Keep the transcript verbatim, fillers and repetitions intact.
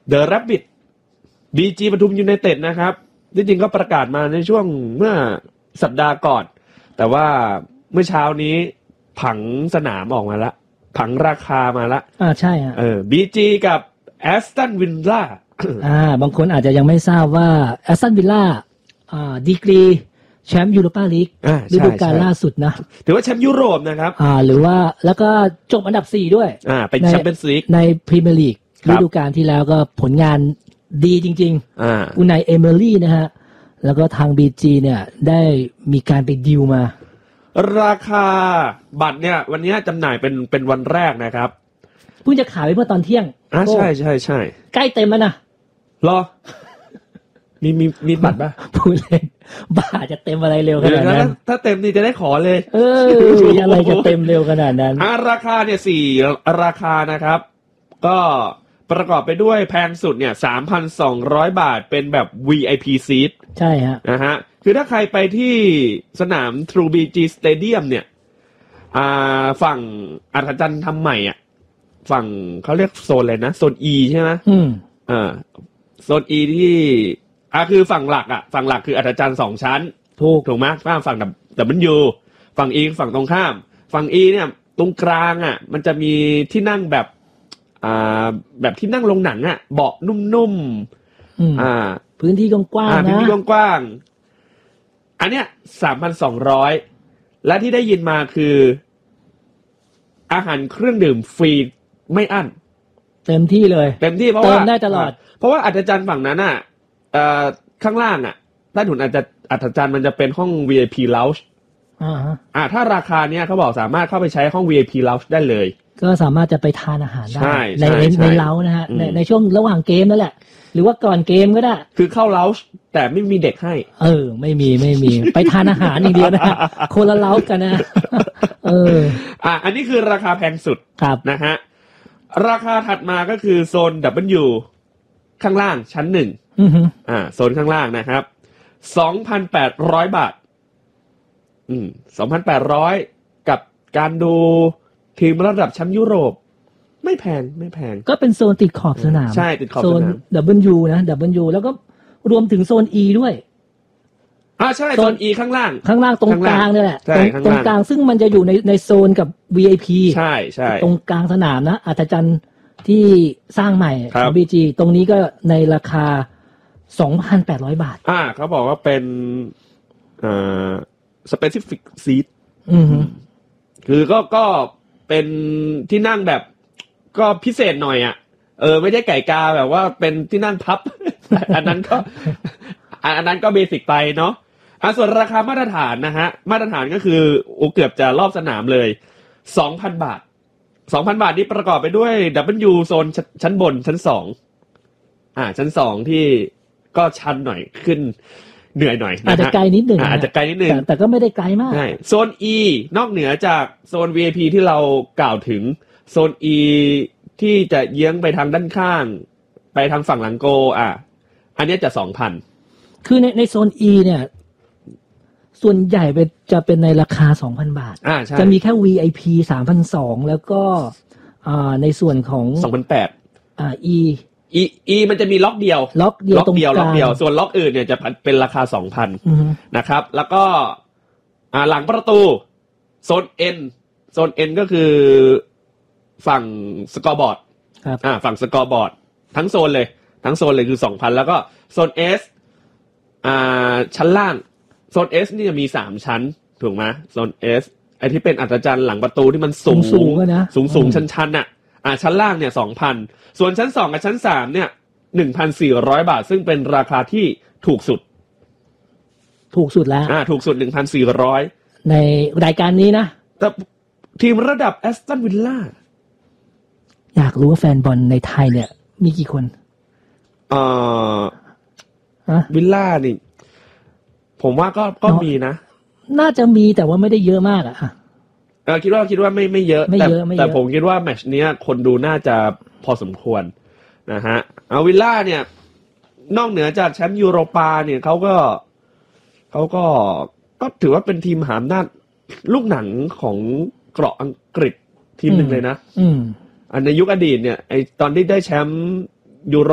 The Rabbit บี จี ปทุมยูไนเต็ดนะครับจริงๆก็ประกาศมาในช่วงเมื่อสัปดาห์ก่อนแต่ว่าเมื่อเช้านี้ผังสนามออกมาละผังราคามาละอ่าใช่ฮะเออ บี จี กับ Aston Villa อ่าบางคนอาจจะยังไม่ทราบว่า Aston Villa อ่าดีกรีแชมป์ยูโรปาลีกฤดูกาลล่าสุดนะถือว่าแชมป์ยุโรปนะครับอ่าหรือว่าแล้วก็จบอันดับสี่ด้วยอ่าเป็นแชมเปี้ยนส์ลีกในพรีเมียร์ลีกฤดูกาลที่แล้วก็ผลงานดีจริงๆอ่าอุนัยเอเมอรี่นะฮะแล้วก็ทาง บี จี เนี่ยได้มีการไปดีลมาราคาบัตรเนี่ยวันนี้จำหน่ายเป็นเป็นวันแรกนะครับเพิ่งจะขายไปเมื่อตอนเที่ยงอ่าใช่ใช่ใช่ใกล้เต็มแล้วนะรอมีมีมีบัตรป่ะพูดเล่นบ้าจะเต็มอะไรเร็วขนาดนั้นถ้าเต็มนี่จะได้ขอเลยเอออะไรจะเต็มเร็วขนาดนั้นอ่าราคาเนี่ยสี่ราคานะครับก็ประกอบไปด้วยแพงสุดเนี่ย สามพันสองร้อย บาทเป็นแบบ วี ไอ พี seat ใช่ฮะนะฮะคือถ้าใครไปที่สนาม True บี จี Stadium เนี่ยอ่าฝั่งอัศจรรย์ทำใหม่อ่ะฝั่งเขาเรียกโซนอะไรนะโซน E ใช่ไหมอืมอ่าโซน E ที่อ่าคือฝั่งหลักอ่ะฝั่งหลักคืออัศจรรย์สองชั้นถูกถูกไหมฝั่งฝั่งดับเบิลยูฝั่ง E ฝั่งตรงข้ามฝั่ง E เนี่ยตรงกลางอ่ะมันจะมีที่นั่งแบบอ่าแบบที่นั่งลงหนังอ่ะเบาะนุ่มๆอ่าพื้นที่กว้างๆนะพื้นที่กว้างๆอันเนี้ย สามพันสองร้อย และที่ได้ยินมาคืออาหารเครื่องดื่มฟรีไม่อั้นเต็มที่เลยเต็มที่เพราะว่าเติมได้ตลอดเพราะว่าอัศจรรย์ฝั่งนั้นอ่ะเอ่อข้างล่างอ่ะใต้ถุนอาจจะอัศจรรย์มันจะเป็นห้อง วี ไอ พี Lounge อ่าฮะอ่าถ้าราคาเนี้ยเขาบอกสามารถเข้าไปใช้ห้อง วี ไอ พี Lounge ได้เลยก็สามารถจะไปทานอาหารได้ในในเล้านะฮะในในช่วงระหว่างเกมนั่นแหละหรือว่าก่อนเกมก็ได้คือเข้าเล้าแต่ไม่มีเด็กให้เออไม่มีไม่มีไปทานอาหารอย่างเดียวนะคนละเล้ากันนะเอออ่ะอันนี้คือราคาแพงสุดนะฮะราคาถัดมาก็คือโซน ดับเบิลยู ข้างล่างชั้นหนึ่งอ่าโซนข้างล่างนะครับ สองพันแปดร้อย บาทอืม สองพันแปดร้อย กับการดูทีมระดับแชมป์ยุโรปไม่แพงไม่แพงก็เป็นโซนติดขอบสนามใช่ติดขอบสนามโซนดับเบิลยู นะ ดับเบิลยู แล้วก็รวมถึงโซน E ด้วยอ่าใช่โซน E ข้างล่างข้างล่างตรงกลางนี่แหละตรงตรงกลางซึ่งมันจะอยู่ในในโซนกับ วี ไอ พีใช่ใช่ตรงกลางสนามนะอัศจรรย์ที่สร้างใหม่ของ บี จี ตรงนี้ก็ในราคา สองพันแปดร้อย บาทอ่าเขาบอกว่าเป็นเอ่อ specific seat อือคือก็ก็เป็นที่นั่งแบบก็พิเศษหน่อยอ่ะเออไม่ได้ไก่กาแบบว่าเป็นที่นั่งพับ อันนั้นก็อันนั้นก็เบสิกไปเนาะอ่ะส่วนราคามาตรฐานนะฮะมาตรฐานก็คือโอ้เกือบจะรอบสนามเลย สองพัน บาท สองพัน บาทนี้ประกอบไปด้วย ดับเบิลยู โซนชั้นบนชั้นสองอ่าชั้นสองที่ก็ชันหน่อยขึ้นเหนื่อยหน่อยอาจจะไกลนิดนึงอาจจะไกลนิดนึงแต่ก็ไม่ได้ไกลมากใช่โซน E นอกเหนือจากโซน วี ไอ พี ที่เรากล่าวถึงโซน E ที่จะเยื้องไปทางด้านข้างไปทางฝั่งหลังโกอ่ะอันนี้จะ สองพันคือในในโซน E เนี่ยส่วนใหญ่เป็นจะเป็นในราคา สองพัน บาทอ่าใช่จะมีแค่ วี ไอ พี สามพันสองร้อย แล้วก็อ่าในส่วนของสองพันแปดอ่า E E E มันจะมีล็อกเดียวล็อกเดียวตรงกลางล็อกเดียวส่วนล็อกอื่นเนี่ยจะเป็นราคา สองพัน นะครับแล้วก็อ่าหลังประตูโซน N โซน N ก็คือฝั่งสกอร์บอร์ดครับอ่าฝั่งสกอร์บอร์ดทั้งโซนเลยทั้งโซนเลยคือ สองพัน แล้วก็โซน S อ่าชั้นล่างโซน S นี่จะมีสามชั้นถูกไหมโซน S ไอ้ที่เป็นอัศจรรย์หลังประตูที่มันสูงสูงๆนะสูงๆชันๆน่ะอ่าชั้นล่างเนี่ย สองพัน ส่วนชั้นสองกับชั้นสามเนี่ย หนึ่งพันสี่ร้อย บาทซึ่งเป็นราคาที่ถูกสุดถูกสุดแล้วอ่าถูกสุด หนึ่งพันสี่ร้อยในรายการนี้นะแต่ทีมระดับแอสตันวิลล่าอยากรู้ว่าแฟนบอลในไทยเนี่ยมีกี่คนเอ่อวิลล่านี่ผมว่าก็ก็มีนะน่าจะมีแต่ว่าไม่ได้เยอะมากอ่ะเออคิดว่าคิดว่าไม่ไม่เยอะไม่เยอะแต่ผมคิดว่าแมตช์เนี้ยคนดูน่าจะพอสมควรนะฮะเอาวิลล่าเนี่ยนอกเหนือจากแชมป์ยูโรปาเนี่ยเขาก็เขาก็ก็ถือว่าเป็นทีมหามนาจลูกหนังของเกราะอังกฤษทีมหนึ่งเลยนะอืมอันในยุคอดีตเนี่ยไอตอนที่ได้แชมป์ยูโร